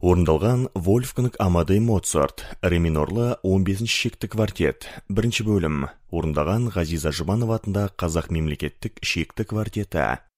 Орындалған Вольфганг Амадей Моцарт, ре минорлы 15-ші шекті квартет, бірінші бөлім. Орындаған Ғазиза Жұбанова атындағы Қазақ мемлекеттік шекті квартеті.